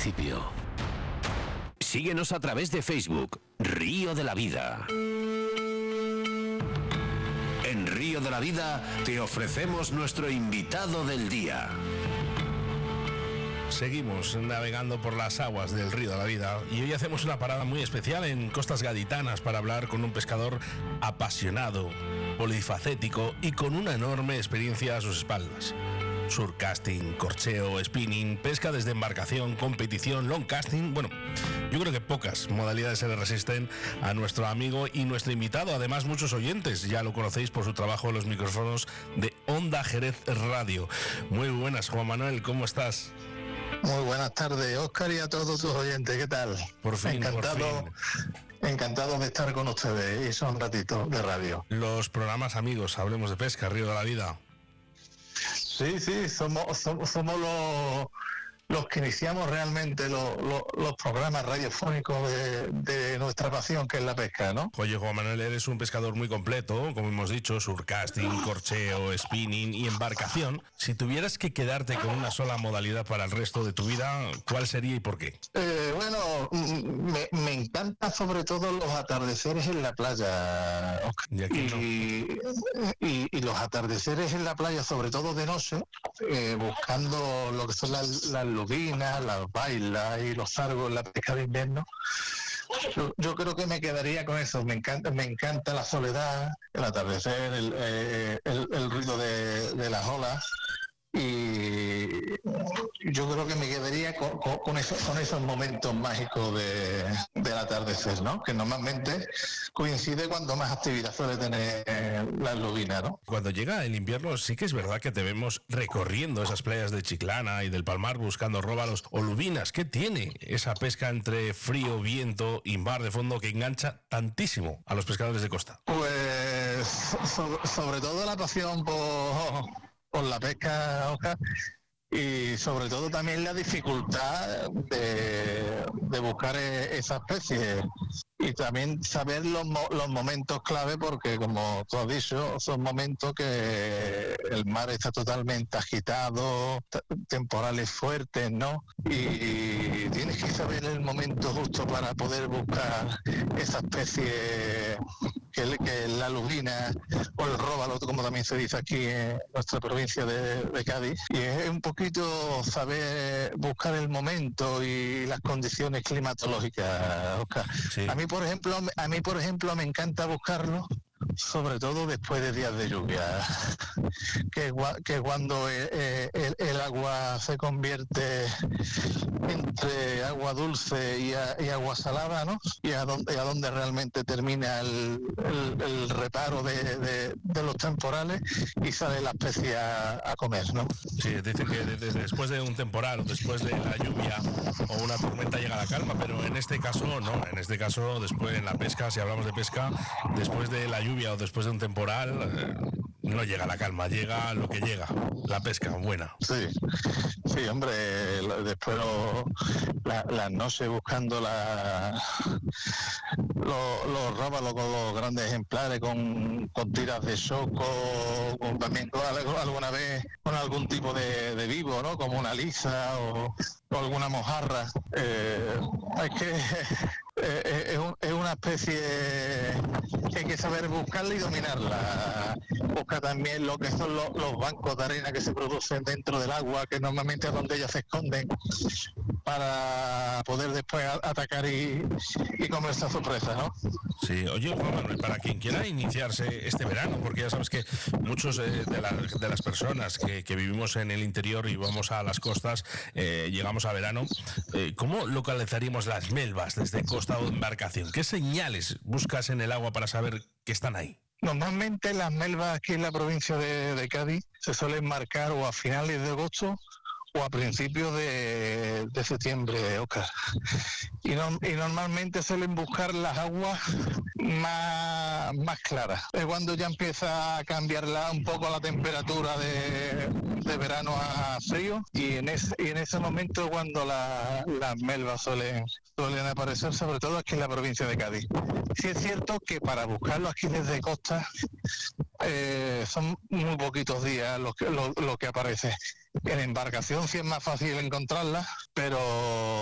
principio. Síguenos a través de Facebook, Río de la Vida. En Río de la Vida te ofrecemos nuestro invitado del día. Seguimos navegando por las aguas del Río de la Vida y hoy hacemos una parada muy especial en Costas Gaditanas para hablar con un pescador apasionado, polifacético y con una enorme experiencia a sus espaldas. Surcasting, corcheo, spinning, pesca desde embarcación, competición, long casting. Bueno, yo creo que pocas modalidades se le resisten a nuestro amigo y nuestro invitado. Además, muchos oyentes ya lo conocéis por su trabajo en los micrófonos de Onda Jerez Radio. Muy buenas, Juan Manuel, ¿cómo estás? Muy buenas tardes, Óscar, y a todos tus oyentes, ¿qué tal? Por fin, Encantado de estar con ustedes y son un ratito de radio. Los programas amigos, Hablemos de Pesca, Río de la Vida. Sí, somos los que iniciamos realmente los programas radiofónicos de nuestra pasión, que es la pesca, ¿no? Oye, Juan Manuel, eres un pescador muy completo, como hemos dicho, surcasting, corcheo, spinning y embarcación. Si tuvieras que quedarte con una sola modalidad para el resto de tu vida, ¿cuál sería y por qué? Bueno, me encanta sobre todo los atardeceres en la playa, Oscar. Y los atardeceres en la playa, sobre todo de noche, buscando lo que son las lubinas, las bailas y los sargos en la pesca de invierno. Yo creo que me quedaría con eso. Me encanta la soledad, el atardecer, el ruido de las olas, y yo creo que me quedaría con esos momentos mágicos del atardecer, ¿no? Que normalmente coincide cuando más actividad suele tener la lubina, ¿no? Cuando llega el invierno sí que es verdad que te vemos recorriendo esas playas de Chiclana y del Palmar buscando róbalos o lubinas. ¿Qué tiene esa pesca entre frío, viento y mar de fondo que engancha tantísimo a los pescadores de costa? Pues sobre todo la pasión por la pesca, Oscar, y sobre todo también la dificultad de buscar esa especie, y también saber los momentos clave, porque como tú has dicho, son momentos que el mar está totalmente agitado, temporales fuertes, ¿no? Y tienes que saber el momento justo para poder buscar esa especie que es la lubina o el róbalo, como también se dice aquí en nuestra provincia de Cádiz. Y es un poquito saber buscar el momento y las condiciones climatológicas, Oscar. Sí. A mí, por ejemplo, me encanta buscarlo, sobre todo después de días de lluvia, que cuando el agua se convierte entre agua dulce y agua salada, ¿no? Y a donde realmente termina el reparo de los temporales y sale la especie a comer, ¿no? Sí, dicen que después de un temporal o después de la lluvia o una tormenta llega la calma, pero en este caso no. En este caso, después en la pesca, si hablamos de pesca, después de la lluvia o después de un temporal, no llega la calma, llega lo que llega, la pesca buena. Sí, hombre, después las noches buscando los róbalos con los grandes ejemplares, con tiras de soco, también alguna vez con algún tipo de vivo, ¿no? Como una lisa o alguna mojarra. Es que es una especie que hay que saber buscarla y dominarla. Busca también lo que son los bancos de arena que se producen dentro del agua, que normalmente es donde ellas se esconden, para poder después atacar y comerse a su presa, ¿no? Sí, oye, Juan Manuel, para quien quiera iniciarse este verano, porque ya sabes que muchos de las personas que vivimos en el interior y vamos a las costas, llegamos a verano, ¿cómo localizaríamos las melvas desde costa o embarcación? ¿Qué señales buscas en el agua para saber que están ahí? Normalmente las melvas aquí en la provincia de Cádiz se suelen marcar o a finales de agosto o a principios de septiembre, Oscar. Y normalmente suelen buscar las aguas más claras. Es cuando ya empieza a cambiar un poco la temperatura de verano a frío, y en ese momento cuando las melvas suelen aparecer, sobre todo aquí en la provincia de Cádiz. Sí es cierto que para buscarlo aquí desde costa son muy poquitos días lo que aparece. En embarcación sí es más fácil encontrarlas, pero